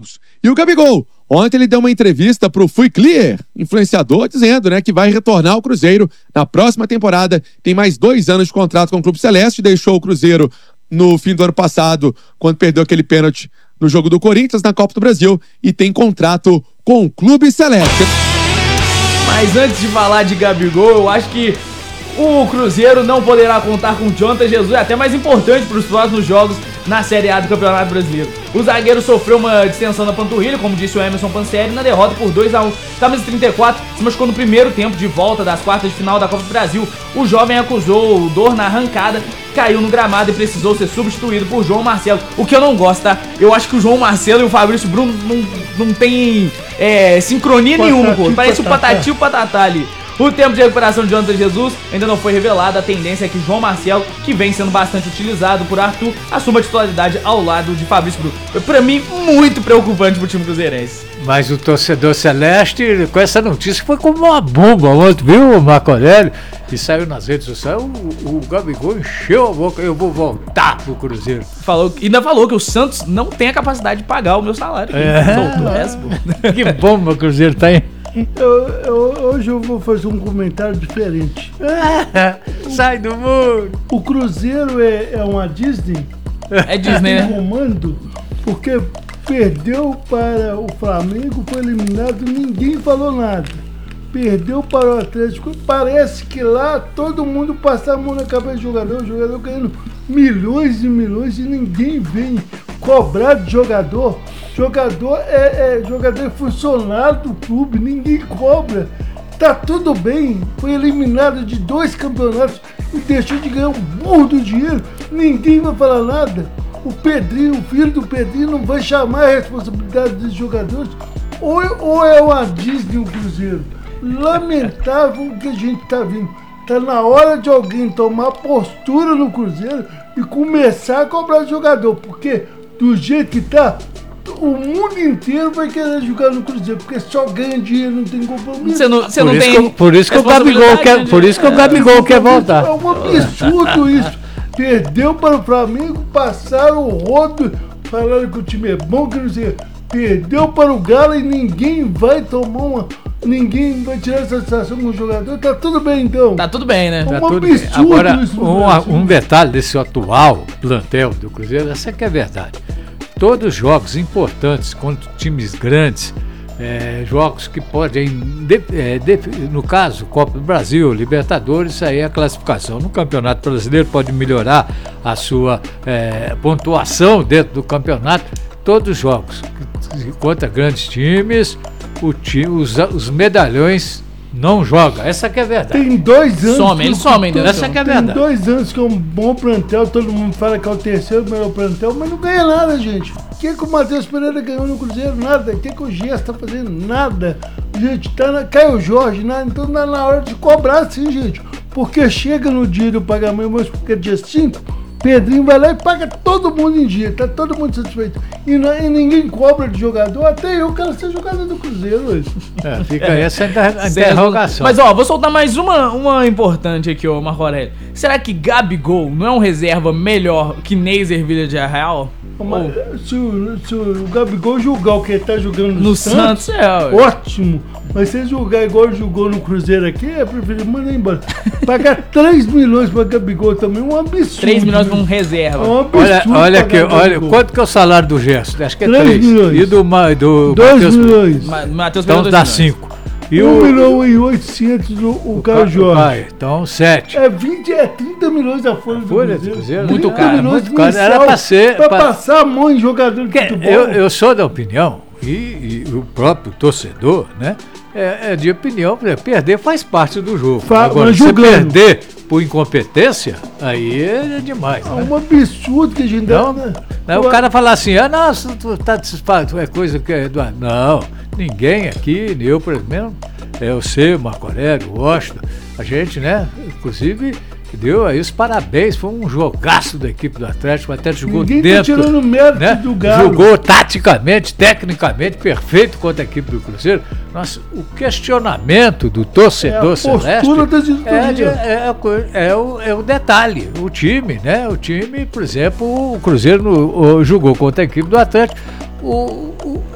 jogos. E o Gabigol, ontem ele deu uma entrevista pro Fui Clear, influenciador, dizendo, né, que vai retornar ao Cruzeiro na próxima temporada. Tem mais 2 anos de contrato com o Clube Celeste, deixou o Cruzeiro no fim do ano passado, quando perdeu aquele pênalti no jogo do Corinthians na Copa do Brasil, e tem contrato com o Clube Celeste. Mas antes de falar de Gabigol, eu acho que o Cruzeiro não poderá contar com Jonathan Jesus, é até mais importante para os próximos jogos na Série A do Campeonato Brasileiro. O zagueiro sofreu uma distensão na panturrilha, como disse o Emerson Pansieri, na derrota por 2-1. Camisa 34 se machucou no primeiro tempo de volta das quartas de final da Copa do Brasil. O jovem acusou dor na arrancada, caiu no gramado e precisou ser substituído por João Marcelo. O que eu não gosto, tá? Eu acho que o João Marcelo e o Fabrício Bruno não tem sincronia nenhuma, pô. Parece o Patati e o Patatá ali. O tempo de recuperação de Jonathan Jesus ainda não foi revelado. A tendência é que João Marcelo, que vem sendo bastante utilizado por Arthur, assuma a titularidade ao lado de Fabrício Bruno. Pra mim, muito preocupante pro time cruzeirense. Mas o torcedor celeste, com essa notícia, foi como uma bomba ontem, viu, Marco Aurélio? E saiu nas redes sociais, o Gabigol encheu a boca, eu vou voltar pro Cruzeiro. Ainda falou que o Santos não tem a capacidade de pagar o meu salário. Que bomba o Cruzeiro tá aí. Hoje eu vou fazer um comentário diferente. Sai do muro! O Cruzeiro é uma Disney? É Disney, né? Comando, porque perdeu para o Flamengo, foi eliminado, ninguém falou nada. Perdeu para o Atlético, parece que lá todo mundo passa a mão na cabeça do jogador, o jogador ganhando milhões e milhões e ninguém vem cobrar de jogador. Jogador é funcionário do clube, ninguém cobra. Tá tudo bem, foi eliminado de 2 campeonatos e deixou de ganhar um burro do dinheiro, ninguém vai falar nada. O Pedrinho, o filho do Pedrinho, não vai chamar a responsabilidade dos jogadores. Ou é uma Disney o Cruzeiro? Lamentável o que a gente tá vendo. Tá na hora de alguém tomar postura no Cruzeiro e começar a cobrar o jogador, porque do jeito que tá, o mundo inteiro vai querer jogar no Cruzeiro, porque só ganha dinheiro, não tem compromisso. Por isso que o Gabigol quer voltar. É um absurdo isso. Perdeu para o Flamengo, passaram o rodo, falaram que o time é bom, que não sei. Perdeu para o Galo e ninguém vai ninguém vai tirar essa satisfação com o jogador. Tá tudo bem, então. Tá tudo bem, né? Tá tudo bem. Agora, um detalhe desse atual plantel do Cruzeiro, essa que é a verdade. Todos os jogos importantes contra times grandes, jogos que podem, no caso, Copa do Brasil, Libertadores, isso aí é a classificação. No Campeonato Brasileiro pode melhorar a sua pontuação dentro do campeonato. Todos os jogos contra grandes times, os medalhões não jogam. Essa que é a verdade. Tem 2 anos. Eles somem. Essa que é a verdade. Tem 2 anos que é um bom plantel, todo mundo fala que é o terceiro melhor plantel, mas não ganha nada, gente. O que o Matheus Pereira ganhou no Cruzeiro? Nada. O que o Gias tá fazendo? Nada. Gente, Caio Jorge, nada. Então tá na hora de cobrar sim, gente. Porque chega no dia do pagamento, mas porque é dia 5, Pedrinho vai lá e paga todo mundo em dia, tá todo mundo satisfeito. E ninguém cobra de jogador, até eu quero ser jogador do Cruzeiro hoje. Fica essa interrogação. Mas vou soltar mais uma importante aqui, Marco Aurélio. Será que Gabigol não é um reserva melhor que Neiser Vila de Arraial? Se o Gabigol julgar o que ele tá jogando no Santos, ótimo. Mas se ele julgar igual ele jogou no Cruzeiro aqui, é preferível mandar embora. Pagar 3 milhões pra Gabigol também é um absurdo. 3 milhões pra um reserva. É um absurdo. Olha aqui, quanto que é o salário do Gerson? Acho que é 3 milhões. E do 2 milhões. Matheus então dá 5. E 1.800.000 o Caio Jorge. Então 7. É 30 milhões a folha do Cruzeiro. Muito caro. Era pra ser. Pra passar a mão em jogador de futebol. Eu sou da opinião, e o próprio torcedor, né? É de opinião, perder faz parte do jogo. Agora, se perder por incompetência, aí é demais. É um absurdo que a gente dá. Não, o cara falar assim, nossa, tu tá desfado, é coisa que é. Não, ninguém aqui, eu, por exemplo, eu sei, o Marco Aurélio, o Washington, a gente, né, inclusive, deu aí os parabéns, foi um jogaço da equipe do Atlético, até jogou ninguém dentro. Tá tirando mérito, né? Do Galo. Jogou taticamente, tecnicamente, perfeito contra a equipe do Cruzeiro. Nossa, o questionamento do torcedor celeste é o detalhe, o time, né? O time, por exemplo, o Cruzeiro jogou contra a equipe do Atlético.